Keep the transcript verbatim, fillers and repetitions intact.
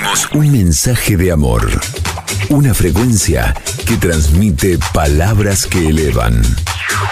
Compartimos un mensaje de amor. Una frecuencia que transmite palabras que elevan.